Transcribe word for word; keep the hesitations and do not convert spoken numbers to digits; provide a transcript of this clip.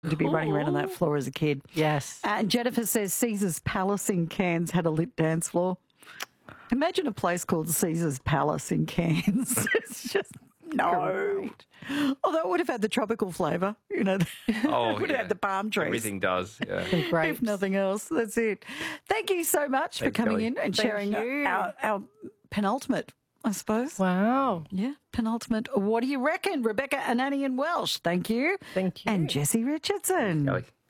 to be running around on that floor as a kid. Yes. And Jennifer says Caesar's Palace in Cairns had a lit dance floor. Imagine a place called Caesar's Palace in Cairns. It's just, no. Great. Although it would have had the tropical flavour, you know. Oh, it would yeah. have had the palm trees. Everything does. Yeah. Great. If nothing else, that's it. Thank you so much Thanks, for coming Kelly. in and Thank sharing you. our, our penultimate, I suppose. Wow. Yeah, penultimate. What do you reckon? Rebecca Anani and Welsh, thank you. Thank you. And Jessie Richardson. Kelly.